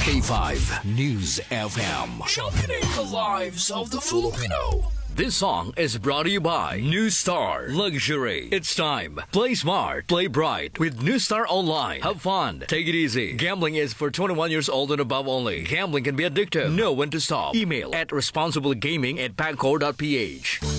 K5 News FM. Championing the lives of the Filipino. This song is brought to you by New Star Luxury. It's time. Play smart, play bright with New Star Online. Have fun. Take it easy. Gambling is for 21 years old and above only. Gambling can be addictive. Know when to stop. Email at responsiblegaming@pagcor.ph.